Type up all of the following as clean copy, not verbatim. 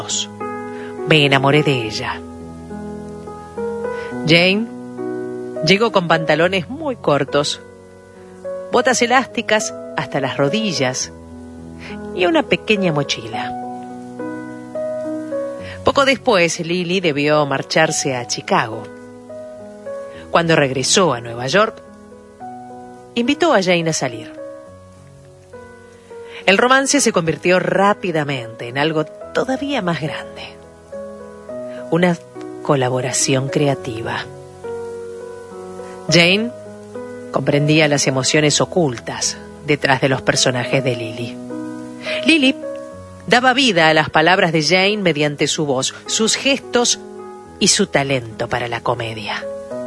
Me enamoré de ella. Jane llegó con pantalones muy cortos, botas elásticas hasta las rodillas y una pequeña mochila. Poco después, Lily debió marcharse a Chicago. Cuando regresó a Nueva York, invitó a Jane a salir. El romance se convirtió rápidamente en algo todavía más grande. Una colaboración creativa. Jane comprendía las emociones ocultas detrás de los personajes de Lily. Lily daba vida a las palabras de Jane mediante su voz, sus gestos y su talento para la comedia.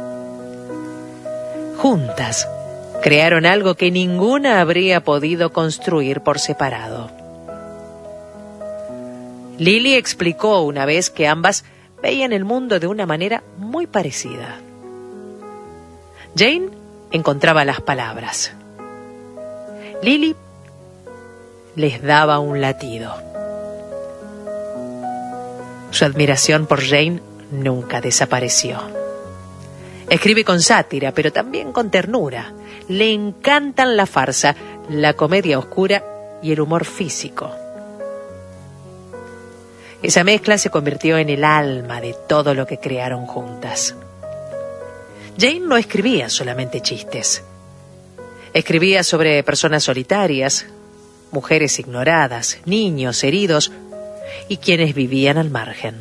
Juntas crearon algo que ninguna habría podido construir por separado. Lily explicó una vez que ambas veían el mundo de una manera muy parecida. Jane encontraba las palabras. Lily les daba un latido. Su admiración por Jane nunca desapareció. Escribe con sátira, pero también con ternura. Le encantan la farsa, la comedia oscura y el humor físico. Esa mezcla se convirtió en el alma de todo lo que crearon juntas. Jane no escribía solamente chistes. Escribía sobre personas solitarias, mujeres ignoradas, niños heridos y quienes vivían al margen.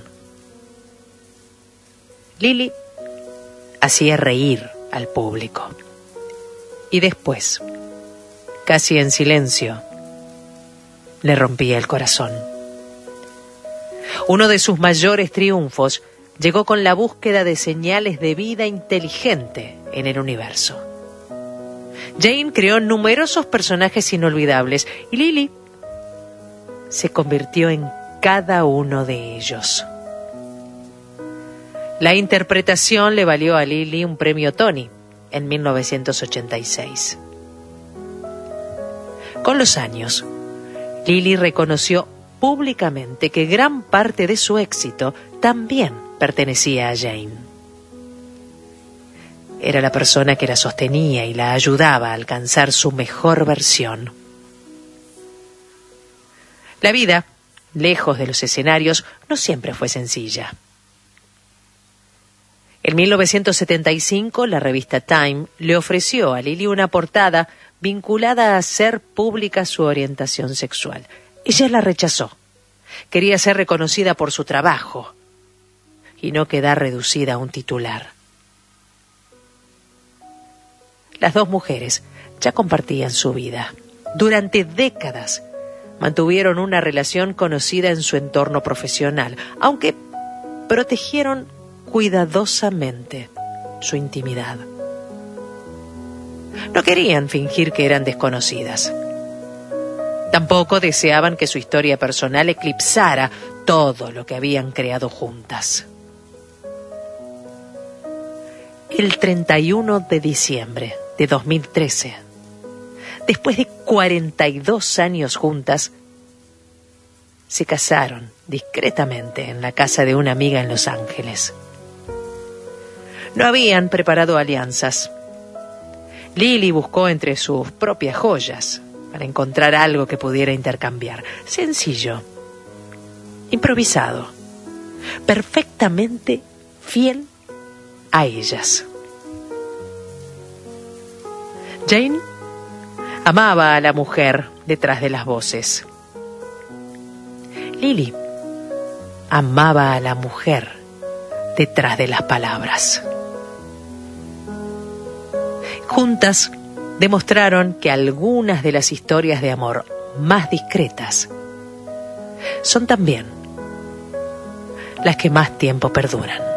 Lily hacía reír al público. Y después, casi en silencio, le rompía el corazón. Uno de sus mayores triunfos llegó con la búsqueda de señales de vida inteligente en el universo. Jane creó numerosos personajes inolvidables y Lily se convirtió en cada uno de ellos. La interpretación le valió a Lily un premio Tony en 1986. Con los años, Lily reconoció públicamente que gran parte de su éxito también pertenecía a Jane. Era la persona que la sostenía y la ayudaba a alcanzar su mejor versión. La vida, lejos de los escenarios, no siempre fue sencilla. En 1975, la revista Time le ofreció a Lily una portada vinculada a hacer pública su orientación sexual. Ella la rechazó. Quería ser reconocida por su trabajo y no quedar reducida a un titular. Las dos mujeres ya compartían su vida. Durante décadas mantuvieron una relación conocida en su entorno profesional, aunque protegieron cuidadosamente su intimidad. No querían fingir que eran desconocidas. Tampoco deseaban que su historia personal eclipsara todo lo que habían creado juntas. El 31 de diciembre de 2013, después de 42 años juntas, se casaron discretamente en la casa de una amiga en Los Ángeles. No habían preparado alianzas. Lily buscó entre sus propias joyas para encontrar algo que pudiera intercambiar. Sencillo, improvisado, perfectamente fiel a ellas. Jane amaba a la mujer detrás de las voces. Lily amaba a la mujer detrás de las palabras. Juntas demostraron que algunas de las historias de amor más discretas son también las que más tiempo perduran.